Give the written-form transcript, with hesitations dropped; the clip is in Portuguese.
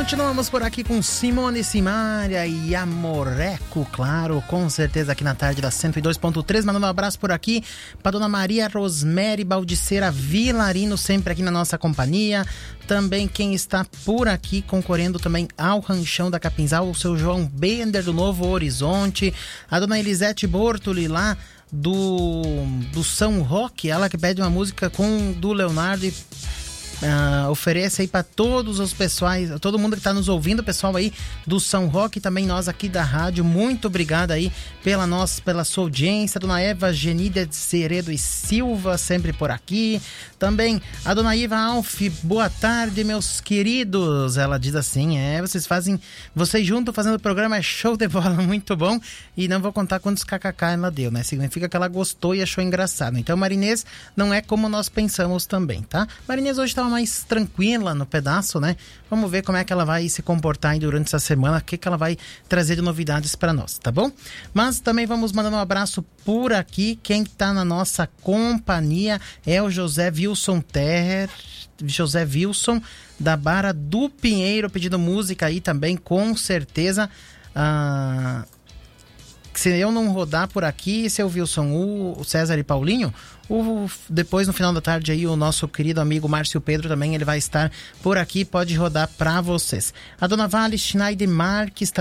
Continuamos por aqui com Simone Simaria e Amoreco, claro, com certeza aqui na tarde da 102.3, mandando um abraço por aqui para Dona Maria Rosemary Baldiceira Vilarino, sempre aqui na nossa companhia. Também quem está por aqui concorrendo também ao Ranchão da Capinzal, o seu João Bender do Novo Horizonte, a Dona Elisete Bortoli lá do São Roque, ela que pede uma música do Leonardo e oferece aí para todos os pessoais, todo mundo que está nos ouvindo, pessoal aí do São Roque, também nós aqui da rádio, muito obrigado aí pela sua audiência. Dona Eva Genida de Ceredo e Silva, sempre por aqui. Também a Dona Iva Alf, boa tarde, meus queridos. Ela diz assim, vocês juntos fazendo o programa é show de bola, muito bom. E não vou contar quantos kkk ela deu, né? Significa que ela gostou e achou engraçado. Então, Marinês não é como nós pensamos também, tá? Marinês hoje tá mais tranquila no pedaço, né? Vamos ver como é que ela vai se comportar aí durante essa semana, o que ela vai trazer de novidades para nós, tá bom? Mas também vamos mandando um abraço por aqui. Quem tá na nossa companhia é o José Wilson da Barra do Pinheiro, pedindo música aí também, com certeza. Se eu não rodar por aqui, seu Wilson, o César e Paulinho, depois no final da tarde aí o nosso querido amigo Márcio Pedro também, ele vai estar por aqui, pode rodar para vocês. A Dona Vale Schneider Marques